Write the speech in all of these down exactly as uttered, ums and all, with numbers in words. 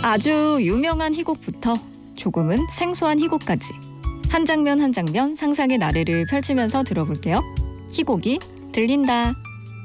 아주 유명한 희곡부터 조금은 생소한 희곡까지 한 장면 한 장면 상상의 나래를 펼치면서 들어볼게요. 희곡이 들린다.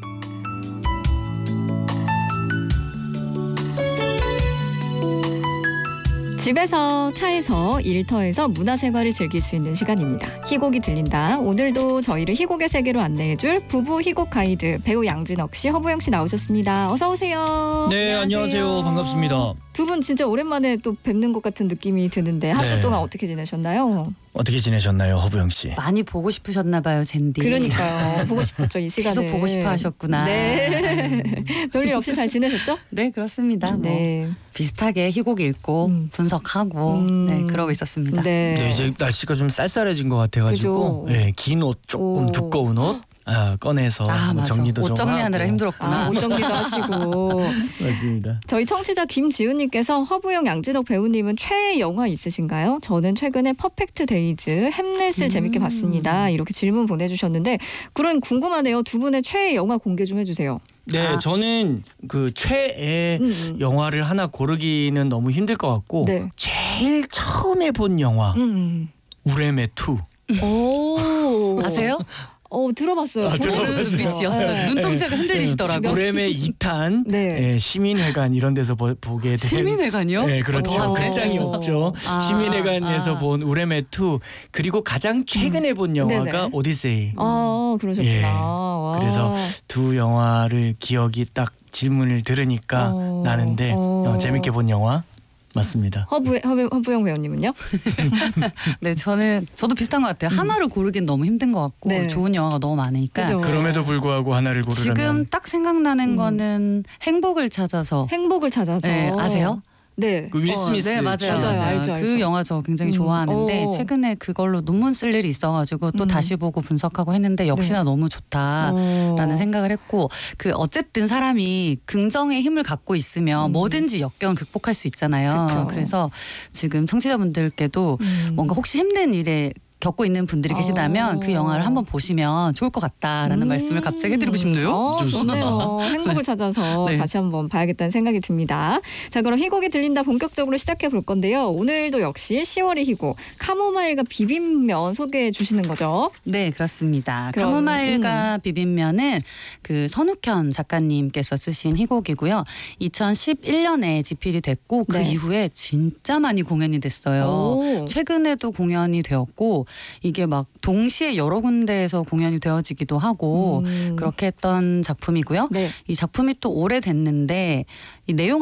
집에서, 차에서, 일터에서 문화생활을 즐길 수 있는 시간입니다. 희곡이 들린다. 오늘도 저희를 희곡의 세계로 안내해줄 부부 희곡 가이드 배우 양진억 씨, 허부영 씨 나오셨습니다. 어서 오세요. 네, 안녕하세요. 안녕하세요. 반갑습니다. 두 분 진짜 오랜만에 또 뵙는 것 같은 느낌이 드는데 한 주 네. 동안 어떻게 지내셨나요? 어떻게 지내셨나요, 허부영 씨? 많이 보고 싶으셨나 봐요, 젠디. 그러니까요. 보고 싶었죠, 이 시간에. 계속 보고 싶어 하셨구나. 네. 별일 없이 잘 지내셨죠? 네, 그렇습니다. 네. 뭐 비슷하게 희곡 읽고 음. 분석하고 음. 네, 그러고 있었습니다. 네. 네, 이제 날씨가 좀 쌀쌀해진 것 같아가지고 그죠? 네, 긴 옷, 조금 오. 두꺼운 옷 아, 꺼내서 아, 뭐 맞아. 정리도 좀 옷 정리하느라 하고. 힘들었구나. 아, 옷 정리도 하시고. 맞습니다. 저희 청취자 김지은님께서 허부영 양진억 배우님은 최애 영화 있으신가요? 저는 최근에 퍼펙트 데이즈 햄넷을 음. 재밌게 봤습니다. 이렇게 질문 보내주셨는데 그런 궁금하네요. 두 분의 최애 영화 공개 좀 해주세요. 네, 아. 저는 그 최애 음. 영화를 하나 고르기는 너무 힘들 것 같고 네. 제일 처음에 본 영화 음. 우레메 투. 오. 아세요? 어 들어봤어요. 아, 저는 들어봤어요. 눈빛이었어요. 네. 눈동자가 흔들리시더라고요. 우레메 이 탄 네. 예, 시민회관 이런 데서 보, 보게 된 시민회관이요? 네, 그렇죠. 오. 극장이 없죠. 아, 시민회관에서 아. 본 우레메 투 그리고 가장 최근에 본 영화가 네네. 오디세이. 아 그러셨구나. 예. 와. 그래서 두 영화를 기억이 딱 질문을 들으니까 어. 나는데 어. 어, 재밌게 본 영화 맞습니다. 허부 허부 허부영 배우님은요? 네, 저는 저도 비슷한 것 같아요. 하나를 고르긴 너무 힘든 것 같고 네. 좋은 영화가 너무 많으니까. 그죠. 그럼에도 불구하고 하나를 고르려면 지금 딱 생각나는 음. 거는 행복을 찾아서. 행복을 찾아서. 네, 아세요? 네. 그 윌 스미스 어, 네, 맞아요. 출연. 맞아요. 맞아요. 알죠, 그 알죠. 영화 저 굉장히 음. 좋아하는데 어. 최근에 그걸로 논문 쓸 일이 있어가지고 또 음. 다시 보고 분석하고 했는데 역시나 너무 좋다라는 어. 생각을 했고 그 어쨌든 사람이 긍정의 힘을 갖고 있으면 음. 뭐든지 역경을 극복할 수 있잖아요. 그쵸. 그래서 지금 청취자분들께도 음. 뭔가 혹시 힘든 일에 겪고 있는 분들이 계시다면 어. 그 영화를 한번 보시면 좋을 것 같다라는 음. 말씀을 갑자기 해드리고 싶네요. 어, 좋습니다. 좋네요. 행복을 찾아서 네. 다시 한번 봐야겠다는 생각이 듭니다. 자, 그럼 희곡이 들린다 본격적으로 시작해 볼 건데요. 오늘도 역시 시월의 희곡 카모마일과 비빔면 소개해 주시는 거죠. 네, 그렇습니다. 그럼, 카모마일과 비빔면은 그 선욱현 작가님께서 쓰신 희곡이고요. 이천십일 년에 집필이 됐고 그 네. 이후에 진짜 많이 공연이 됐어요. 오. 최근에도 공연이 되었고 이게 막 동시에 여러 군데에서 공연이 되어지기도 하고 음. 그렇게 했던 작품이고요. 네. 이 작품이 또 오래됐는데 이 내용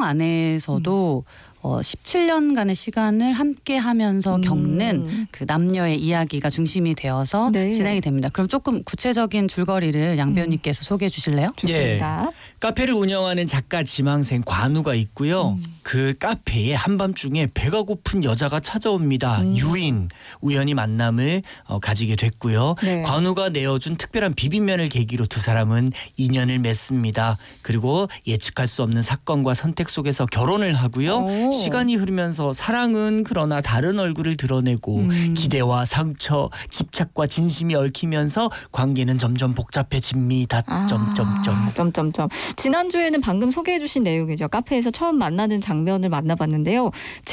안에서도 어, 십칠 년간의 시간을 함께 하면서 음. 겪는 그 남녀의 이야기가 중심이 되어서 네. 진행이 됩니다. 그럼 조금 구체적인 줄거리를 양 배우님께서 소개해 주실래요? 좋습니다. 카페를 운영하는 작가 지망생 관우가 있고요. 음. 그 카페에 한밤중에 배가 고픈 여자가 찾아옵니다. 음. 유인 우연히 만남을 어, 가지게 됐고요. 네. 관우가 내어준 특별한 비빔면을 계기로 두 사람은 인연을 맺습니다. 그리고 예측할 수 없는 사건과 선택 속에서 결혼을 하고요. 오. 시간이 흐르면서 사랑은 그러나 다른 얼굴을 드러내고 음. 기대와 상처, 집착과 진심이 얽히면서 관계는 점점 복잡해집니다. 아, 점점점. 점점점. 지난주에는 방금 소개해 주신 내용이죠. 카페에서 처음 만나는 장면을 만나봤는데요.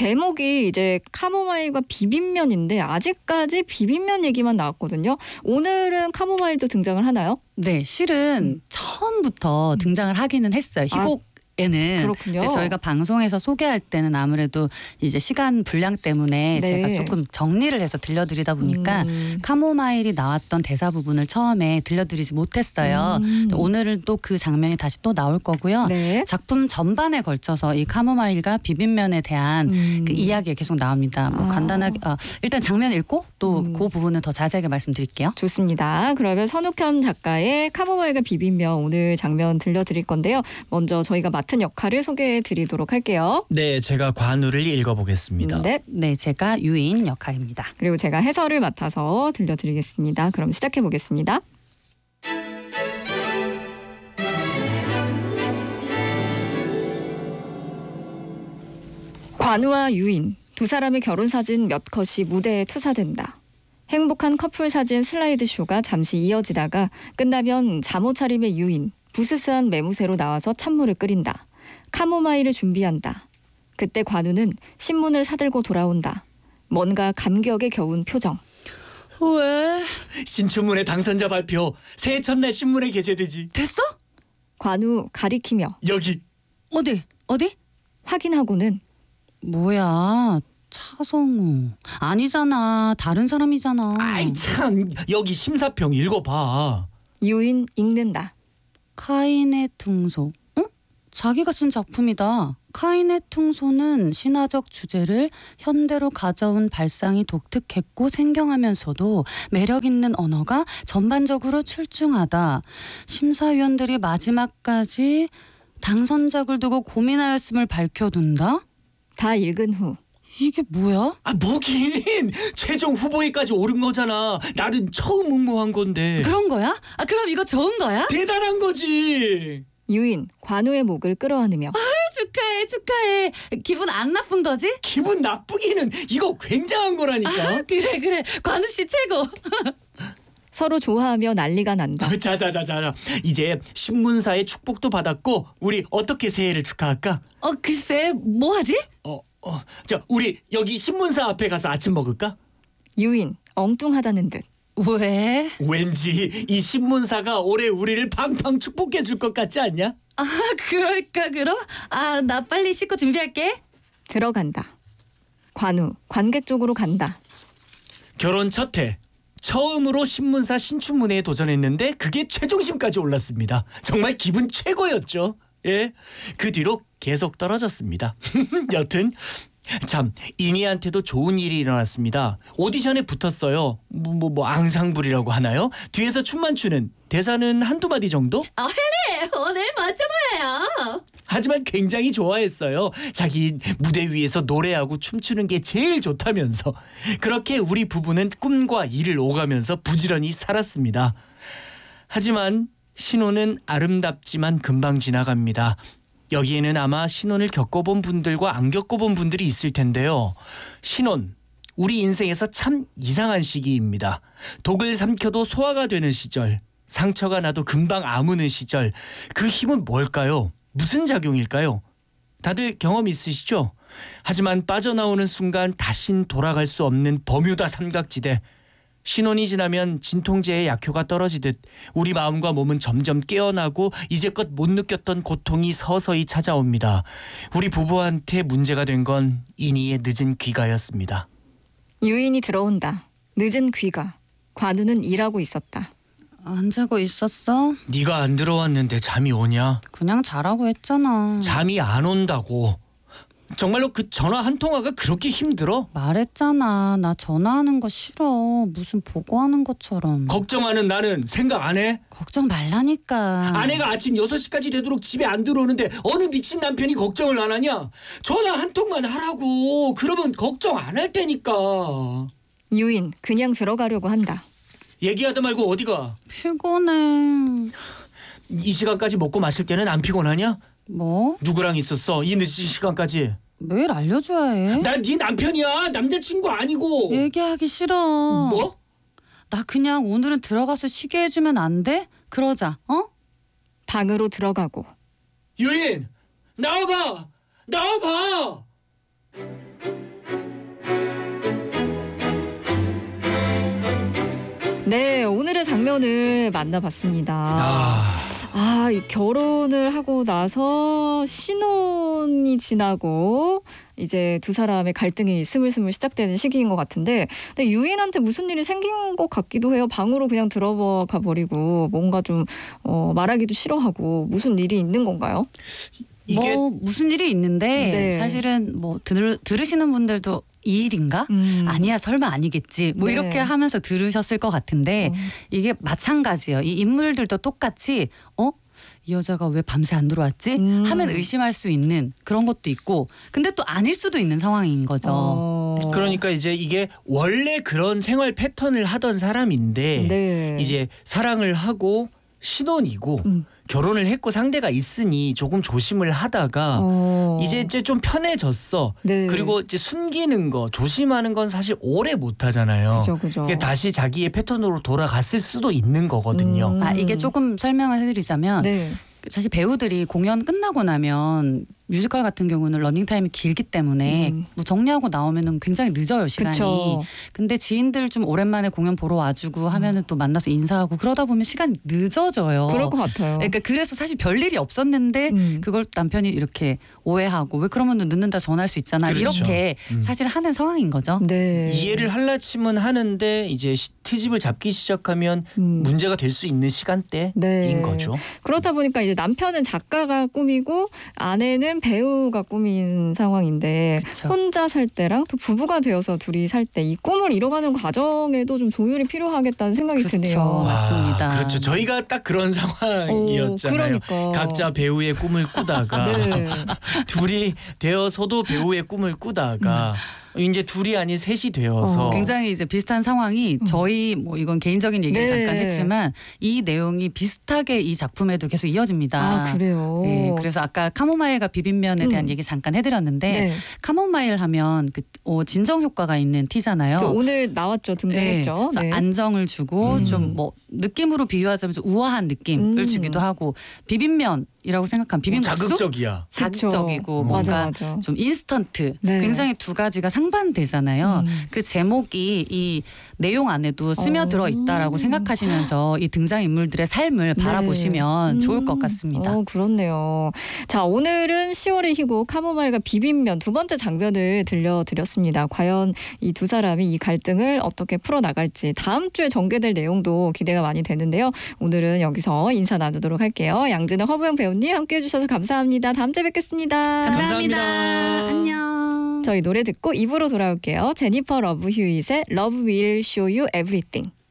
제목이 이제 카모마일과 비빔면인데 아직까지 비빔면 얘기만 나왔거든요. 오늘은 카모마일도 등장을 하나요? 네, 실은 처음부터 등장을 하기는 했어요. 아, 희곡 에는 그렇군요. 근데 저희가 방송에서 소개할 때는 아무래도 이제 시간 분량 때문에 네. 제가 조금 정리를 해서 들려드리다 보니까 음. 카모마일이 나왔던 대사 부분을 처음에 들려드리지 못했어요. 음. 오늘은 또 그 장면이 다시 또 나올 거고요. 네. 작품 전반에 걸쳐서 이 카모마일과 비빔면에 대한 음. 그 이야기가 계속 나옵니다. 뭐 아. 간단하게 아, 일단 장면 읽고 또 그 음. 부분은 더 자세하게 말씀드릴게요. 좋습니다. 그러면 선욱현 작가의 카모마일과 비빔면 오늘 장면 들려드릴 건데요. 먼저 저희가 맡은 역할을 소개해 드리도록 할게요. 네, 제가 관우를 읽어보겠습니다. 네. 네, 제가 유인 역할입니다. 그리고 제가 해설을 맡아서 들려드리겠습니다. 그럼 시작해 보겠습니다. 관우와 유인, 두 사람의 결혼 사진 몇 컷이 무대에 투사된다. 행복한 커플 사진 슬라이드 쇼가 잠시 이어지다가 끝나면 잠옷 차림의 유인, 부스스한 매무새로 나와서 찬물을 끓인다. 카모마일을 준비한다. 그때 관우는 신문을 사들고 돌아온다. 뭔가 감격에 겨운 표정. 왜? 신춘문예 당선자 발표 새해 첫날 신문에 게재되지. 됐어? 관우 가리키며 여기. 어디? 어디? 확인하고는 뭐야? 차성우 아니잖아. 다른 사람이잖아. 아이 참 여기 심사평 읽어봐. 유인 읽는다. 카인의 퉁소. 응? 자기가 쓴 작품이다. 카인의 퉁소는 신화적 주제를 현대로 가져온 발상이 독특했고 생경하면서도 매력 있는 언어가 전반적으로 출중하다. 심사위원들이 마지막까지 당선작을 두고 고민하였음을 밝혀둔다. 다 읽은 후 이게 뭐야? 아 뭐긴 최종 후보에까지 오른 거잖아. 나는 처음 응모한 건데. 그런 거야? 아 그럼 이거 좋은 거야? 대단한 거지. 유인 관우의 목을 끌어안으며 축하해 축하해. 기분 안 나쁜 거지? 기분 나쁘기는 이거 굉장한 거라니까. 아, 그래 그래. 관우 씨 최고. 서로 좋아하며 난리가 난다. 자자자자 이제 신문사의 축복도 받았고 우리 어떻게 새해를 축하할까? 어 글쎄 뭐 하지? 어, 어, 저 우리 여기 신문사 앞에 가서 아침 먹을까? 유인 엉뚱하다는 듯 왜? 왠지 이 신문사가 올해 우리를 팡팡 축복해 줄 것 같지 않냐? 아 그럴까 그럼? 아 나 빨리 씻고 준비할게. 들어간다. 관우 관객 쪽으로 간다. 결혼 첫해 처음으로 신문사 신춘문예에 도전했는데 그게 최종심까지 올랐습니다. 정말 기분 최고였죠. 예, 그 뒤로 계속 떨어졌습니다. 여튼 참 이니한테도 좋은 일이 일어났습니다. 오디션에 붙었어요. 뭐 뭐 뭐 앙상블이라고 하나요? 뒤에서 춤만 추는 대사는 한두 마디 정도? 아 헬리 오늘 맞춰봐요. 하지만 굉장히 좋아했어요. 자기 무대 위에서 노래하고 춤추는 게 제일 좋다면서. 그렇게 우리 부부는 꿈과 일을 오가면서 부지런히 살았습니다. 하지만 신혼은 아름답지만 금방 지나갑니다. 여기에는 아마 신혼을 겪어본 분들과 안 겪어본 분들이 있을 텐데요. 신혼, 우리 인생에서 참 이상한 시기입니다. 독을 삼켜도 소화가 되는 시절, 상처가 나도 금방 아무는 시절, 그 힘은 뭘까요? 무슨 작용일까요? 다들 경험 있으시죠? 하지만 빠져나오는 순간 다신 돌아갈 수 없는 버뮤다 삼각지대. 신혼이 지나면 진통제의 약효가 떨어지듯 우리 마음과 몸은 점점 깨어나고 이제껏 못 느꼈던 고통이 서서히 찾아옵니다. 우리 부부한테 문제가 된 건 이니의 늦은 귀가였습니다. 유인이 들어온다. 늦은 귀가. 관우는 일하고 있었다. 안 자고 있었어? 네가 안 들어왔는데 잠이 오냐? 그냥 자라고 했잖아. 잠이 안 온다고. 정말로 그 전화 한 통화가 그렇게 힘들어? 말했잖아. 나 전화하는 거 싫어. 무슨 보고하는 것처럼. 걱정하는 나는 생각 안 해? 걱정 말라니까. 아내가 아침 여섯 시까지 되도록 집에 안 들어오는데 어느 미친 남편이 걱정을 안 하냐? 전화 한 통만 하라고. 그러면 걱정 안 할 테니까. 유인 그냥 들어가려고 한다. 얘기하다 말고 어디 가? 피곤해. 이 시간까지 먹고 마실 때는 안 피곤하냐? 뭐? 누구랑 있었어? 이 늦은 시간까지. 매일 알려줘야 해. 난 네 남편이야. 남자친구 아니고. 얘기하기 싫어. 뭐? 나 그냥 오늘은 들어가서 쉬게 해주면 안 돼? 그러자. 어? 방으로 들어가고 유인 나와봐. 나와봐. 네 오늘의 장면을 만나봤습니다. 아, 아, 이 결혼을 하고 나서 신혼이 지나고 이제 두 사람의 갈등이 스물스물 시작되는 시기인 것 같은데 근데 유인한테 무슨 일이 생긴 것 같기도 해요. 방으로 그냥 들어가 버리고 뭔가 좀 어, 말하기도 싫어하고 무슨 일이 있는 건가요? 이게 뭐 무슨 일이 있는데 네. 사실은 뭐 들, 들으시는 분들도 이 일인가? 음. 아니야 설마 아니겠지 뭐 네. 이렇게 하면서 들으셨을 것 같은데 어. 이게 마찬가지예요. 이 인물들도 똑같이 어? 이 여자가 왜 밤새 안 들어왔지? 음. 하면 의심할 수 있는 그런 것도 있고 근데 또 아닐 수도 있는 상황인 거죠. 어. 그러니까 이제 이게 원래 그런 생활 패턴을 하던 사람인데 네. 이제 사랑을 하고 신혼이고 음. 결혼을 했고 상대가 있으니 조금 조심을 하다가 어. 이제 이제 좀 편해졌어. 네. 그리고 이제 숨기는 거, 조심하는 건 사실 오래 못 하잖아요. 그죠, 그죠. 이게 다시 자기의 패턴으로 돌아갔을 수도 있는 거거든요. 음. 아 이게 조금 설명을 해드리자면 네. 사실 배우들이 공연 끝나고 나면 뮤지컬 같은 경우는 러닝 타임이 길기 때문에 음. 뭐 정리하고 나오면은 굉장히 늦어요 시간이. 그쵸. 근데 지인들 좀 오랜만에 공연 보러 와주고 하면은 또 만나서 인사하고 그러다 보면 시간이 늦어져요. 그럴 것 같아요. 그러니까 그래서 사실 별 일이 없었는데 음. 그걸 남편이 이렇게 오해하고 왜 그러면 늦는다 전화할 수 있잖아. 그렇죠. 이렇게 음. 사실 하는 상황인 거죠. 네. 이해를 할라 치면 하는데 이제 시- 트집을 잡기 시작하면 음. 문제가 될 수 있는 시간대인 네. 거죠. 그렇다 보니까 이제 남편은 작가가 꿈이고 아내는 배우가 꿈인 상황인데 그쵸. 혼자 살 때랑 또 부부가 되어서 둘이 살 때 이 꿈을 이뤄가는 과정에도 좀 조율이 필요하겠다는 생각이 그쵸. 드네요. 와. 맞습니다. 그렇죠. 저희가 딱 그런 오, 상황이었잖아요. 그러니까. 각자 배우의 꿈을 꾸다가 네. 둘이 되어서도 배우의 꿈을 꾸다가 이제 둘이 아닌 셋이 되어서 어, 굉장히 이제 비슷한 상황이 음. 저희 뭐 이건 개인적인 얘기를 네. 잠깐 했지만 이 내용이 비슷하게 이 작품에도 계속 이어집니다. 아 그래요. 네, 그래서 아까 카모마일과 비빔면에 대한 음. 얘기 잠깐 해드렸는데 네. 카모마일 하면 그 어, 진정 효과가 있는 티잖아요. 저 오늘 나왔죠. 등장했죠. 네. 네. 그래서 안정을 주고 음. 좀 뭐 느낌으로 비유하자면 좀 우아한 느낌을 음. 주기도 하고 비빔면이라고 생각하면 비빔국수 자극적이야. 자극적이고 그쵸. 뭔가 맞아 맞아. 좀 인스턴트 네. 굉장히 두 가지가 상반되잖아요. 음. 그 제목이 이 내용 안에도 스며들어 어. 있다라고 생각하시면서 이 등장 인물들의 삶을 네. 바라보시면 음. 좋을 것 같습니다. 어, 그렇네요. 자, 오늘은 시월의 희곡 카모마일과 비빔면 두 번째 장면을 들려드렸습니다. 과연 이 두 사람이 이 갈등을 어떻게 풀어나갈지 다음 주에 전개될 내용도 기대가 많이 되는데요. 오늘은 여기서 인사 나누도록 할게요. 양진의 허부영 배우님 함께해 주셔서 감사합니다. 다음 주에 뵙겠습니다. 감사합니다. 안녕. 저희 노래 듣고 이 부로 돌아올게요. 제니퍼 러브 휴잇의 Love Will Show You Everything.